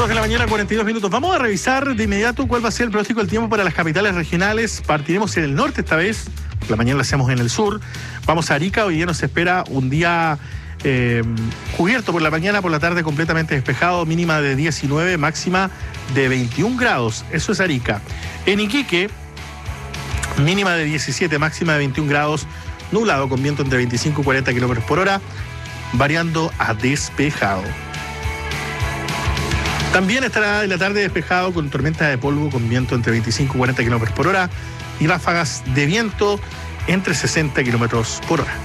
2 de la mañana, 42 minutos. Vamos a revisar de inmediato cuál va a ser el pronóstico del tiempo para las capitales regionales. Partiremos en el norte esta vez, la mañana lo hacemos en el sur. Vamos a Arica, hoy día nos espera un día cubierto por la mañana, por la tarde completamente despejado, mínima de 19, máxima de 21 grados. Eso es Arica. En Iquique, mínima de 17, máxima de 21 grados, nublado con viento entre 25 y 40 kilómetros por hora, variando a despejado. También estará en la tarde despejado con tormenta de polvo con viento entre 25 y 40 kilómetros por hora y ráfagas de viento entre 60 kilómetros por hora.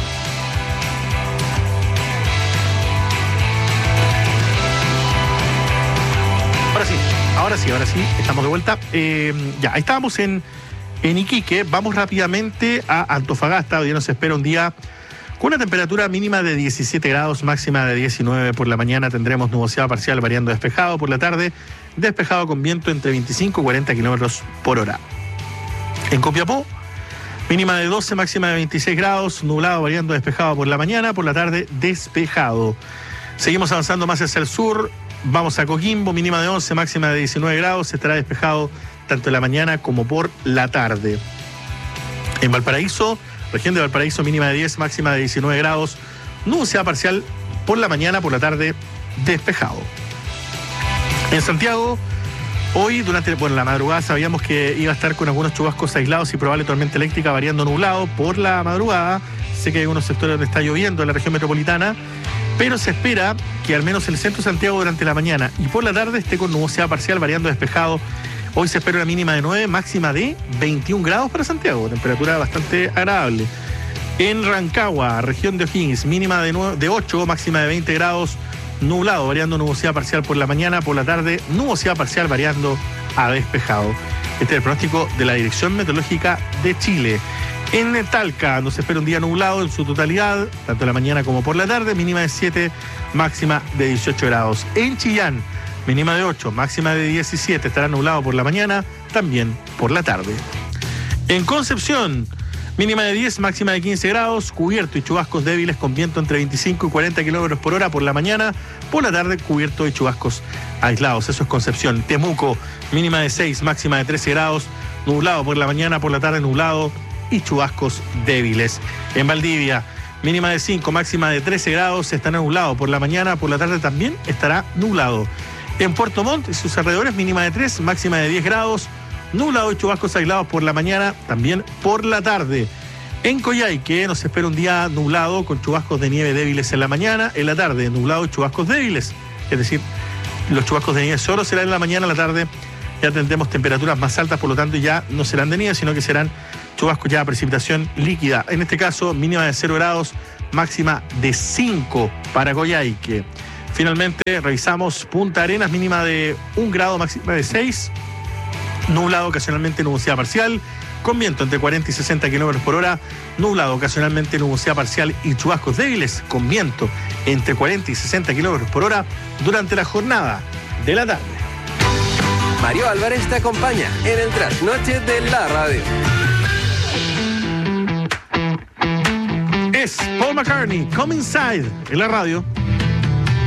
Ahora sí, estamos de vuelta. Ya, estábamos en Iquique. Vamos rápidamente a Antofagasta. Hoy día nos espera un día con una temperatura mínima de 17 grados, máxima de 19 por la mañana. Tendremos nubosidad parcial variando despejado por la tarde, despejado con viento entre 25 y 40 kilómetros por hora. En Copiapó, mínima de 12, máxima de 26 grados, nublado variando despejado por la mañana, por la tarde despejado. Seguimos avanzando más hacia el sur. Vamos a Coquimbo, mínima de 11, máxima de 19 grados, estará despejado tanto en la mañana como por la tarde. En Valparaíso, región de Valparaíso, mínima de 10, máxima de 19 grados, nubosidad parcial por la mañana, por la tarde despejado. En Santiago, hoy durante la madrugada sabíamos que iba a estar con algunos chubascos aislados y probable tormenta eléctrica variando nublado por la madrugada. Sé que hay algunos sectores donde está lloviendo en la región metropolitana, pero se espera que al menos el centro de Santiago durante la mañana y por la tarde esté con nubosidad parcial variando despejado. Hoy se espera una mínima de 9, máxima de 21 grados para Santiago, temperatura bastante agradable. En Rancagua, región de O'Higgins, mínima de 8, máxima de 20 grados, nublado, variando nubosidad parcial por la mañana, por la tarde, nubosidad parcial variando a despejado. Este es el pronóstico de la Dirección Meteorológica de Chile. En Talca nos espera un día nublado en su totalidad, tanto en la mañana como por la tarde, mínima de 7, máxima de 18 grados. En Chillán, mínima de 8, máxima de 17, estará nublado por la mañana, también por la tarde. En Concepción, mínima de 10, máxima de 15 grados, cubierto y chubascos débiles con viento entre 25 y 40 kilómetros por hora por la mañana, por la tarde cubierto y chubascos aislados. Eso es Concepción. Temuco, mínima de 6, máxima de 13 grados, nublado por la mañana, por la tarde nublado y chubascos débiles. En Valdivia, mínima de 5, máxima de 13 grados, estará nublado por la mañana, por la tarde también estará nublado. En Puerto Montt y sus alrededores, mínima de 3, máxima de 10 grados, nublado y chubascos aislados por la mañana, también por la tarde. En Coyhaique nos espera un día nublado con chubascos de nieve débiles en la mañana, en la tarde nublado y chubascos débiles. Es decir, los chubascos de nieve solo serán en la mañana, en la tarde ya tendremos temperaturas más altas, por lo tanto ya no serán de nieve, sino que serán chubascos ya precipitación líquida. En este caso, mínima de 0 grados, máxima de 5 para Coyhaique. Finalmente, revisamos Punta Arenas, mínima de 1 grado, máxima de 6. Nublado, ocasionalmente nubosidad parcial, con viento entre 40 y 60 kilómetros por hora. Nublado, ocasionalmente nubosidad parcial y chubascos débiles, con viento entre 40 y 60 kilómetros por hora durante la jornada de la tarde. Mario Álvarez te acompaña en el trasnoche de la radio. Es Paul McCartney, Come Inside, en la radio.